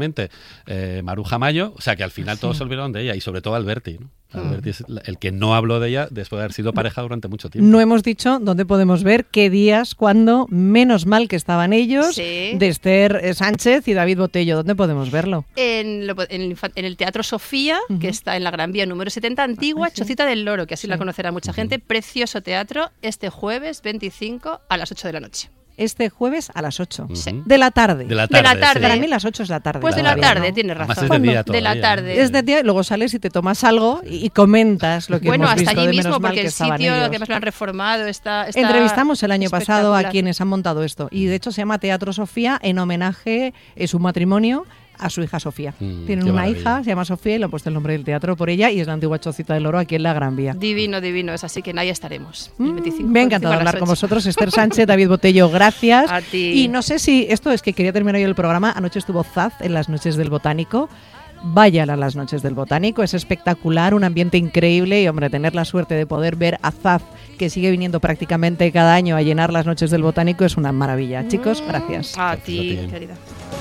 Maruja Mayo, o sea que al final todos se olvidaron de ella, y sobre todo Alberti, ¿no? Alberti es el que no habló de ella después de haber sido pareja durante mucho tiempo. No hemos dicho dónde podemos ver, qué días, cuándo, menos mal que estaban ellos, de Esther Sánchez y David Botello. ¿Dónde podemos verlo? En el Teatro Sofía, que está en la Gran Vía número 70, antigua Chocita del Loro, que así la conocerá mucha gente. Precioso teatro, este jueves 25 a las 8 de la noche. Este jueves a las 8. Sí. De la tarde. De la tarde. Para mí las 8 es la tarde. Pues de la tarde, tienes razón. Es de día todavía, de la tarde. Es de día y luego sales y te tomas algo y comentas lo que hemos visto. Bueno, hasta allí mismo, menos mal porque que el sitio que ellos. además lo han reformado está Entrevistamos el año pasado a quienes han montado esto y de hecho se llama Teatro Sofía en homenaje a su matrimonio a su hija Sofía. Tienen una hija, se llama Sofía y le han puesto el nombre del teatro por ella y es la antigua Chocita del Loro aquí en la Gran Vía. Divino, es así que ahí estaremos. Me ha encantado hablar con vosotros. Esther Sánchez, David Botello, gracias. A ti. Y no sé si esto es que quería terminar yo el programa. Anoche estuvo Zaz en las Noches del Botánico. Vayan a las Noches del Botánico, es espectacular, un ambiente increíble y, hombre, tener la suerte de poder ver a Zaz, que sigue viniendo prácticamente cada año a llenar las Noches del Botánico, es una maravilla. Chicos, gracias. A ti, querida.